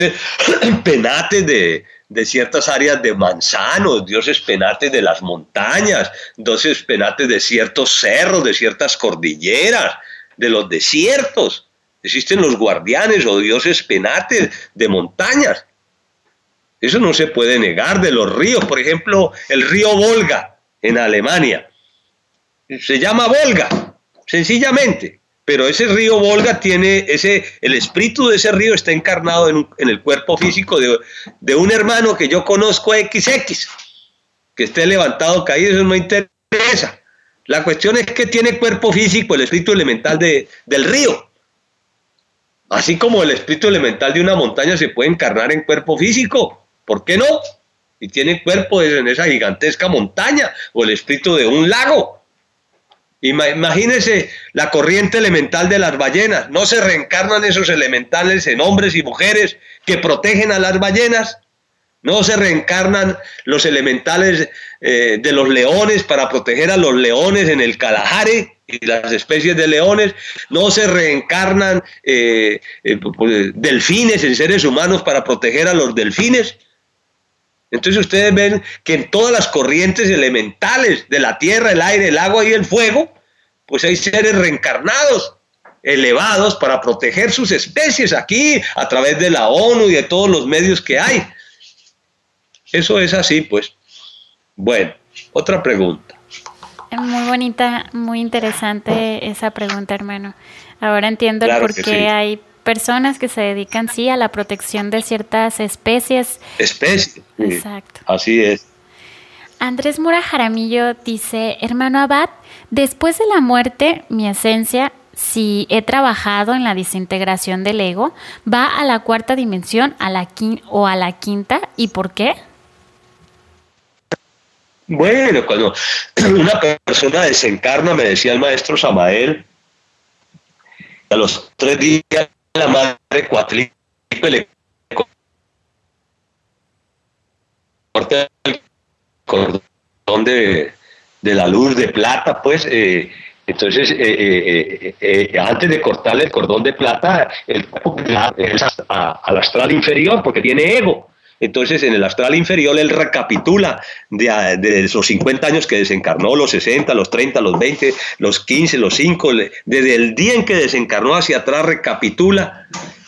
penates de ciertas áreas de manzanos, dioses penates de las montañas, dioses penates de ciertos cerros, de ciertas cordilleras, de los desiertos. Existen los guardianes o dioses penates de montañas. Eso no se puede negar. De los ríos, por ejemplo, el río Volga en Alemania. Se llama Volga, sencillamente. Pero ese río Volga tiene, el espíritu de ese río está encarnado en el cuerpo físico de un hermano que yo conozco XX. Que esté levantado, caído, eso no interesa. La cuestión es que tiene cuerpo físico el espíritu elemental del río. Así como el espíritu elemental de una montaña se puede encarnar en cuerpo físico. ¿Por qué no? Y tiene cuerpo en esa gigantesca montaña, o el espíritu de un lago. Imagínense la corriente elemental de las ballenas. ¿No se reencarnan esos elementales en hombres y mujeres que protegen a las ballenas? ¿No se reencarnan los elementales de los leones para proteger a los leones en el Kalahari y las especies de leones? ¿No se reencarnan delfines en seres humanos para proteger a los delfines? Entonces ustedes ven que en todas las corrientes elementales de la tierra, el aire, el agua y el fuego, pues hay seres reencarnados, elevados para proteger sus especies aquí a través de la ONU y de todos los medios que hay. Eso es así, pues. Bueno, otra pregunta. Muy bonita, muy interesante esa pregunta, hermano. Ahora entiendo el por qué sí. Hay personas que se dedican, sí, a la protección de ciertas especies. Especies. Exacto. Así es. Andrés Mora Jaramillo dice, hermano Abad, después de la muerte, mi esencia, si he trabajado en la desintegración del ego, va a la cuarta dimensión o a la quinta, ¿y por qué? Bueno, cuando una persona desencarna, me decía el maestro Samael, a los 3 días la madre cuatrícupe le corta el cordón de la luz de plata, pues, entonces, antes de cortarle el cordón de plata, el cuerpo es al astral inferior, porque tiene ego. Entonces, en el astral inferior, él recapitula de los 50 años que desencarnó, los 60, los 30, los 20, los 15, los 5, desde el día en que desencarnó hacia atrás, recapitula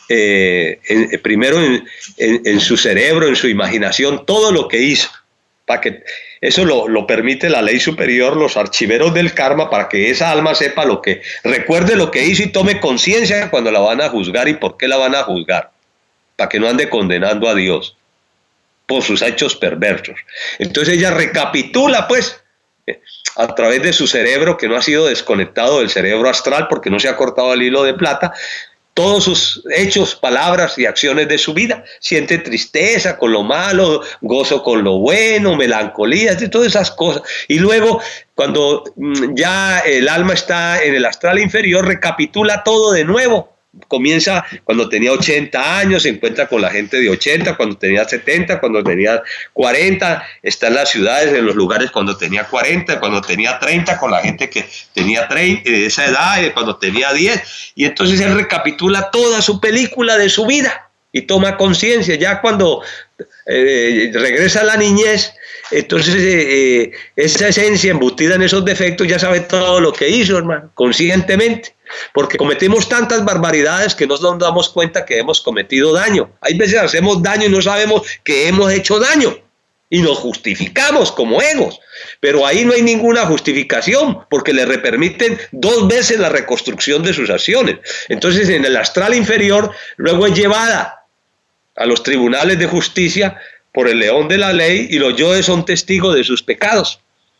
primero en su cerebro, en su imaginación, todo lo que hizo. Para que eso lo permite la ley superior, los archiveros del karma, para que esa alma sepa recuerde lo que hizo y tome conciencia cuando la van a juzgar y por qué la van a juzgar, para que no ande condenando a Dios por sus hechos perversos. Entonces ella recapitula, pues, a través de su cerebro, que no ha sido desconectado del cerebro astral porque no se ha cortado el hilo de plata, todos sus hechos, palabras y acciones de su vida. Siente tristeza con lo malo, gozo con lo bueno, melancolía, todas esas cosas. Y luego, cuando ya el alma está en el astral inferior, recapitula todo de nuevo. Comienza cuando tenía 80 años, se encuentra con la gente de 80, cuando tenía 70, cuando tenía 40, está en las ciudades, en los lugares cuando tenía 40, cuando tenía 30, con la gente que tenía 30, esa edad, cuando tenía 10, y entonces él recapitula toda su película de su vida y toma conciencia. Ya cuando regresa a la niñez, entonces esa esencia embutida en esos defectos ya sabe todo lo que hizo, hermano, conscientemente. Porque cometemos tantas barbaridades que no nos damos cuenta que hemos cometido daño. Hay veces hacemos daño y no sabemos que hemos hecho daño y nos justificamos como egos, pero ahí no hay ninguna justificación porque le permiten 2 veces la reconstrucción de sus acciones. Entonces en el astral inferior luego es llevada a los tribunales de justicia por el león de la ley y los yoes son testigos de sus pecados.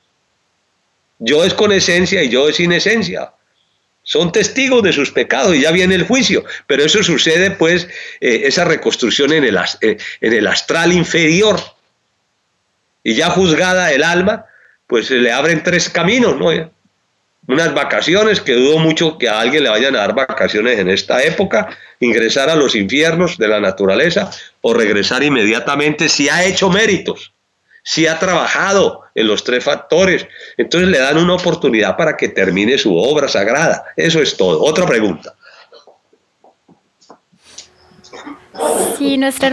Yo es con esencia y yo es sin esencia. Son testigos de sus pecados y ya viene el juicio, pero eso sucede pues, esa reconstrucción en el astral inferior. Y ya juzgada el alma, pues se le abren 3 caminos, ¿no? Unas vacaciones, que dudo mucho que a alguien le vayan a dar vacaciones en esta época, ingresar a los infiernos de la naturaleza o regresar inmediatamente si ha hecho méritos. Si ha trabajado en los 3 factores, entonces le dan una oportunidad para que termine su obra sagrada. Eso es todo. Otra pregunta. Sí, nuestra